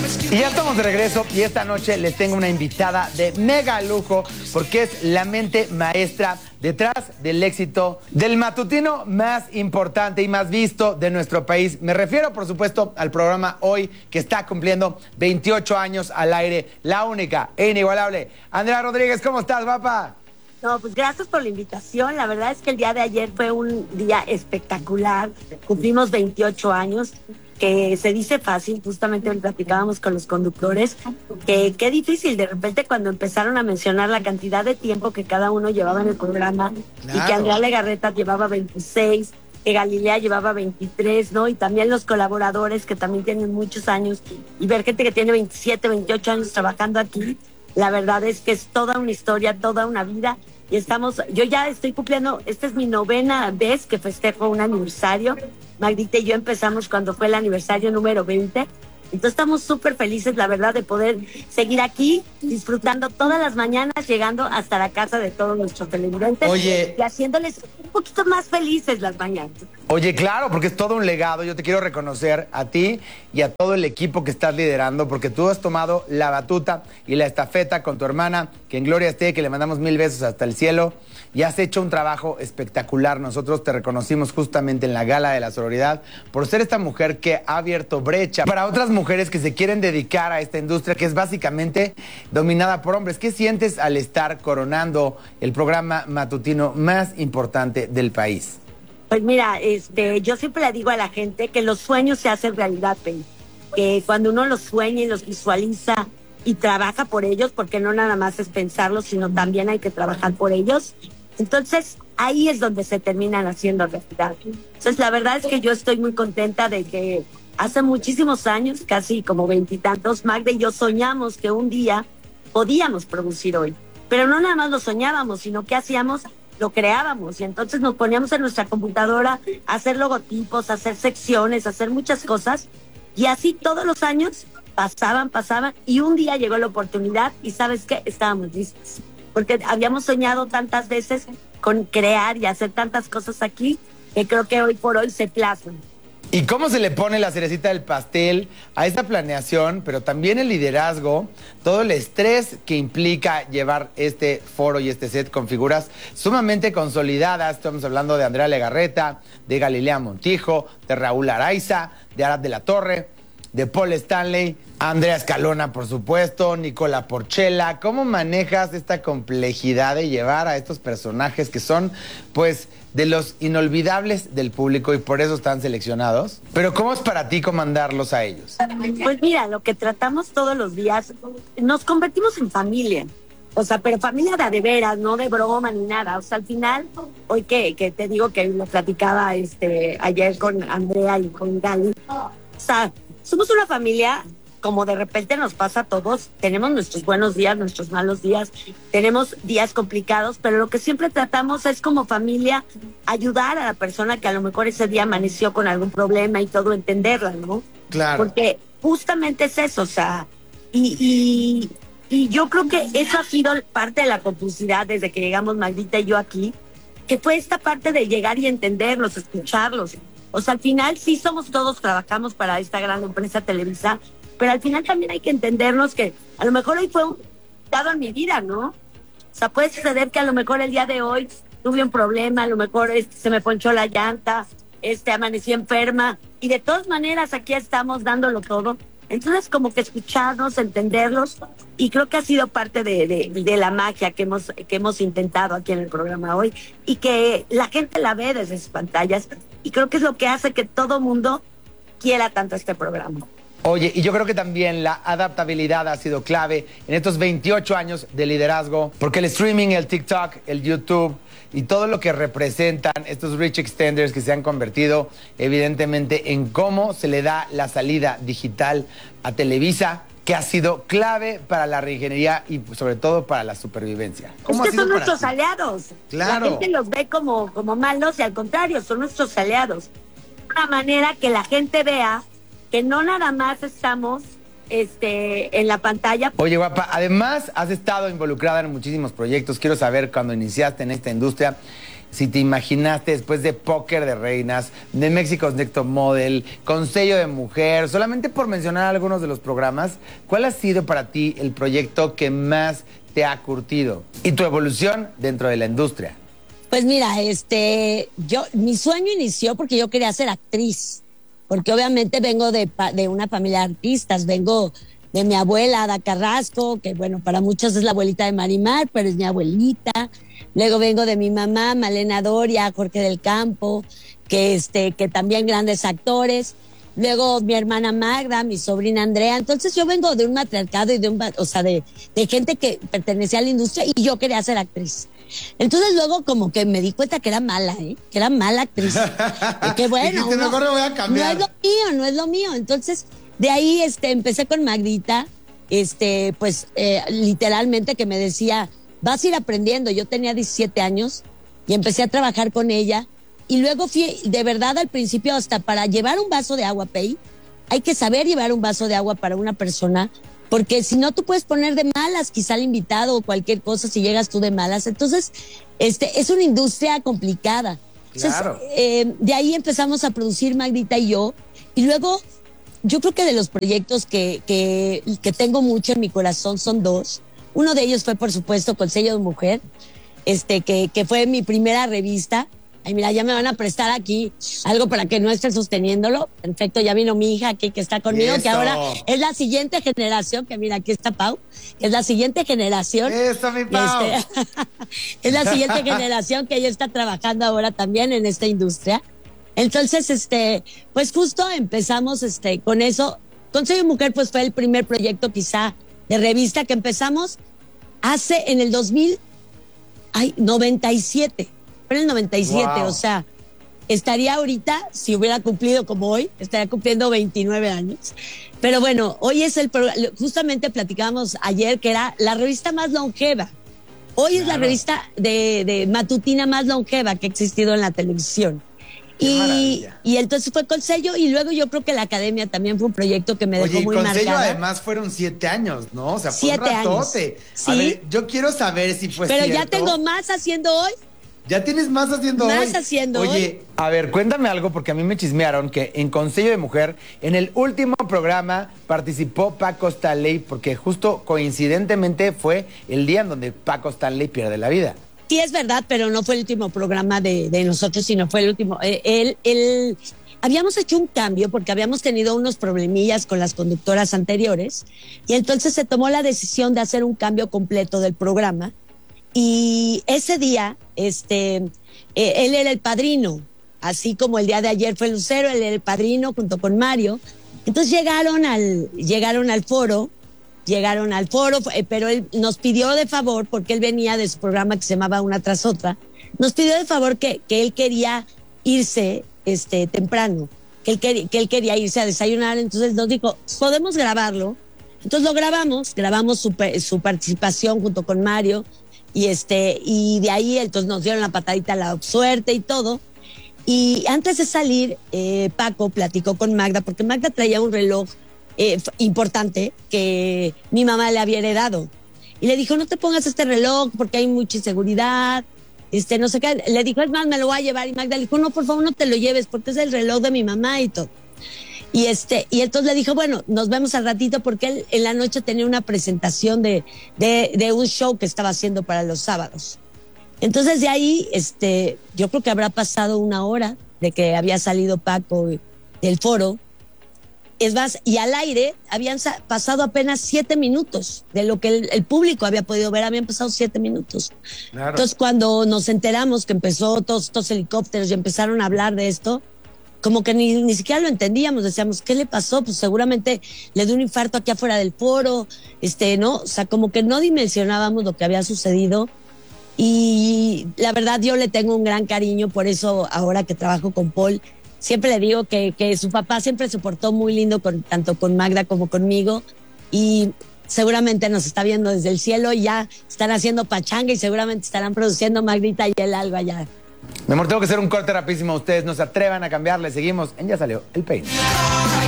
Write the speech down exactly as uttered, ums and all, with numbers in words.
Y ya estamos de regreso y esta noche les tengo una invitada de mega lujo porque es la mente maestra detrás del éxito del matutino más importante y más visto de nuestro país. Me refiero, por supuesto, al programa Hoy, que está cumpliendo veintiocho años al aire, la única e inigualable Andrea Rodríguez. ¿Cómo estás, papá? No, pues gracias por la invitación. La verdad es que el día de ayer fue un día espectacular. Cumplimos veintiocho años, que se dice fácil. Justamente platicábamos con los conductores, que qué difícil de repente cuando empezaron a mencionar la cantidad de tiempo que cada uno llevaba en el programa, claro, y que Andrea Legarreta llevaba veintiséis, que Galilea llevaba veintitrés, ¿no? Y también los colaboradores que también tienen muchos años, y ver gente que tiene veintisiete, veintiocho años trabajando aquí. La verdad es que es toda una historia, toda una vida. Y estamos, yo ya estoy cumpliendo, esta es mi novena vez que festejo un aniversario. Magdita y yo empezamos cuando fue el aniversario número veinte. Entonces estamos súper felices, la verdad, de poder seguir aquí, disfrutando todas las mañanas, llegando hasta la casa de todos nuestros televidentes. Oye, y haciéndoles un poquito más felices las mañanas. Oye, claro, porque es todo un legado. Yo te quiero reconocer a ti y a todo el equipo que estás liderando, porque tú has tomado la batuta y la estafeta con tu hermana, que en gloria esté, que le mandamos mil besos hasta el cielo, y has hecho un trabajo espectacular. Nosotros te reconocimos justamente en la Gala de la Sororidad por ser esta mujer que ha abierto brecha para otras mujeres que se quieren dedicar a esta industria que es básicamente dominada por hombres. ¿Qué sientes al estar coronando el programa matutino más importante del país? Pues mira, este, yo siempre le digo a la gente que los sueños se hacen realidad, Penny. Que cuando uno los sueña y los visualiza y trabaja por ellos, porque no nada más es pensarlos, sino también hay que trabajar por ellos. Entonces, ahí es donde se terminan haciendo realidad. Entonces, la verdad es que yo estoy muy contenta de que hace muchísimos años, casi como veintitantos, Magda y yo soñamos que un día podíamos producir Hoy. Pero no nada más lo soñábamos, sino que hacíamos, lo creábamos. Y entonces nos poníamos en nuestra computadora a hacer logotipos, a hacer secciones, a hacer muchas cosas. Y así todos los años pasaban, pasaban. Y un día llegó la oportunidad y ¿sabes qué? Estábamos listos. Porque habíamos soñado tantas veces con crear y hacer tantas cosas aquí que creo que hoy por hoy se plasman. ¿Y cómo se le pone la cerecita del pastel a esta planeación, pero también el liderazgo, todo el estrés que implica llevar este foro y este set con figuras sumamente consolidadas? Estamos hablando de Andrea Legarreta, de Galilea Montijo, de Raúl Araiza, de Arad de la Torre, de Paul Stanley, Andrea Escalona, por supuesto, Nicola Porchela. ¿Cómo manejas esta complejidad de llevar a estos personajes que son, pues, de los inolvidables del público y por eso están seleccionados? Pero ¿cómo es para ti comandarlos a ellos? Pues mira, lo que tratamos todos los días, nos convertimos en familia. O sea, pero familia de, de veras, no de broma ni nada. O sea, al final, hoy que, que te digo que lo platicaba este, ayer con Andrea y con Gali, o sea, somos una familia, como de repente nos pasa a todos. Tenemos nuestros buenos días, nuestros malos días, tenemos días complicados, pero lo que siempre tratamos es como familia ayudar a la persona que a lo mejor ese día amaneció con algún problema y todo, entenderla, ¿no? Claro. Porque justamente es eso, o sea, y, y, y yo creo que eso ha sido parte de la complicidad desde que llegamos Magdita y yo aquí, que fue esta parte de llegar y entenderlos, escucharlos. O sea, al final sí somos todos, trabajamos para esta gran empresa Televisa, pero al final también hay que entendernos que a lo mejor hoy fue un dado en mi vida, ¿no? O sea, puede suceder que a lo mejor el día de hoy tuve un problema, a lo mejor este, se me ponchó la llanta, este, amanecí enferma, y de todas maneras aquí estamos dándolo todo. Entonces, como que escucharnos, entenderlos, y creo que ha sido parte de, de, de la magia que hemos, que hemos intentado aquí en el programa Hoy, y que la gente la ve desde sus pantallas, y creo que es lo que hace que todo mundo quiera tanto este programa. Oye, y yo creo que también la adaptabilidad ha sido clave en estos veintiocho años de liderazgo, porque el streaming, el TikTok, el YouTube y todo lo que representan estos rich extenders que se han convertido evidentemente en cómo se le da la salida digital a Televisa, que ha sido clave para la reingeniería y sobre todo para la supervivencia. ¿Cómo es que son nuestros aliados. Claro. La gente los ve como, como malos y al contrario, son nuestros aliados. De una manera que la gente vea que no nada más estamos este, en la pantalla. Oye, guapa, además has estado involucrada en muchísimos proyectos. Quiero saber, cuando iniciaste en esta industria, si te imaginaste después de Póker de Reinas, de México's Next Top Model, con sello de mujer, solamente por mencionar algunos de los programas, ¿cuál ha sido para ti el proyecto que más te ha curtido y tu evolución dentro de la industria? Pues mira, este, yo, mi sueño inició porque yo quería ser actriz, porque obviamente vengo de, de una familia de artistas, vengo de mi abuela, Ada Carrasco, que bueno, para muchos es la abuelita de Marimar, pero es mi abuelita. Luego vengo de mi mamá, Malena Doria, Jorge del Campo, que, este, que también grandes actores. Luego mi hermana Magda, mi sobrina Andrea. Entonces yo vengo de un matriarcado y de un, o sea, de, de gente que pertenecía a la industria y yo quería ser actriz. Entonces luego como que me di cuenta que era mala, ¿eh? Que era mala actriz. Y que bueno, Dijiste, no, mejor me voy a cambiar. no es lo mío, no es lo mío. Entonces de ahí este, empecé con Magdita, este, pues eh, literalmente que me decía, vas a ir aprendiendo. Yo tenía diecisiete años y empecé a trabajar con ella. Y luego fui, de verdad, al principio, hasta para llevar un vaso de agua, Pei, hay que saber llevar un vaso de agua para una persona, porque si no, tú puedes poner de malas, quizá al invitado o cualquier cosa, si llegas tú de malas. Entonces, este, es una industria complicada. Claro. Entonces, eh, de ahí empezamos a producir Magdita y yo. Y luego, yo creo que de los proyectos que, que, que tengo mucho en mi corazón son dos. Uno de ellos fue, por supuesto, con sello de mujer, este, que, que fue mi primera revista. Ay, mira, ya me van a prestar aquí algo para que no esté sosteniéndolo. Perfecto, ya vino mi hija aquí que está conmigo, Eso. que ahora es la siguiente generación, que mira, aquí está Pau, que es la siguiente generación. Eso, mi Pau. Este, es la siguiente generación que ella está trabajando ahora también en esta industria. Entonces, este, pues justo empezamos este, con eso. Consejo de Mujer, pues fue el primer proyecto quizá de revista que empezamos hace en el dos mil noventa y siete. Fue en el noventa y siete, wow. O sea, estaría ahorita, si hubiera cumplido como hoy, estaría cumpliendo veintinueve años. Pero bueno, hoy es el programa, justamente platicábamos ayer que era la revista más longeva. Hoy claro. Es la revista de, de matutina más longeva que ha existido en la televisión. Y, y entonces fue con sello y luego yo creo que la academia también fue un proyecto que me dejó Oye, muy con marcada. Sello además fueron siete años, ¿no? O sea, fue siete un ratote. Años. A ¿Sí? ver, yo quiero saber si fue Pero cierto. ya tengo más haciendo hoy. ¿Ya tienes más haciendo más hoy? Más haciendo Oye, hoy. Oye, a ver, cuéntame algo porque a mí me chismearon que en Consejo de Mujer, en el último programa participó Paco Stanley porque justo coincidentemente fue el día en donde Paco Stanley pierde la vida. Sí, es verdad, pero no fue el último programa de, de nosotros, sino fue el último. Eh, él, él, habíamos hecho un cambio porque habíamos tenido unos problemillas con las conductoras anteriores y entonces se tomó la decisión de hacer un cambio completo del programa. Y ese día, este, eh, él era el padrino, así como el día de ayer fue Lucero, él era el padrino junto con Mario. Entonces llegaron al, llegaron al foro, llegaron al foro, eh, pero él nos pidió de favor, porque él venía de su programa que se llamaba Una Tras Otra, nos pidió de favor que, que él quería irse este, temprano, que él, quería, que él quería irse a desayunar. Entonces nos dijo, ¿podemos grabarlo? Entonces lo grabamos, grabamos su, su participación junto con Mario. Y este, y de ahí entonces nos dieron la patadita, la suerte y todo. Y antes de salir, eh, Paco platicó con Magda, porque Magda traía un reloj eh, importante que mi mamá le había heredado. Y le dijo, no te pongas este reloj porque hay mucha inseguridad, este, no sé qué. Le dijo, es más, me lo voy a llevar. Y Magda le dijo, no, por favor, no te lo lleves porque es el reloj de mi mamá y todo. Y este, y entonces le dijo, bueno, nos vemos al ratito porque él en la noche tenía una presentación de, de, de un show que estaba haciendo para los sábados. Entonces de ahí, este, yo creo que habrá pasado una hora de que había salido Paco del foro. Es más, y al aire habían pasado apenas siete minutos de lo que el, el público había podido ver, habían pasado siete minutos. Claro. Entonces cuando nos enteramos que empezó todos estos helicópteros y empezaron a hablar de esto, como que ni, ni siquiera lo entendíamos, decíamos, ¿qué le pasó? Pues seguramente le dio un infarto aquí afuera del foro, este, ¿no? O sea, como que no dimensionábamos lo que había sucedido. Y la verdad yo le tengo un gran cariño, por eso ahora que trabajo con Paul, siempre le digo que, que su papá siempre se portó muy lindo, con, tanto con Magda como conmigo, y seguramente nos está viendo desde el cielo y ya están haciendo pachanga y seguramente estarán produciendo Magdita y él algo allá. Mi amor, tengo que hacer un corte rapidísimo. Ustedes no se atrevan a cambiarle. Seguimos en Ya Salió el Peine.